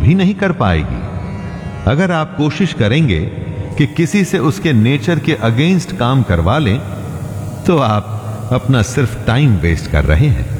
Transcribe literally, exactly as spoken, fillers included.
भी नहीं कर पाएगी। अगर आप कोशिश करेंगे कि किसी से उसके नेचर के अगेंस्ट काम करवा लें, तो आप अपना सिर्फ टाइम वेस्ट कर रहे हैं।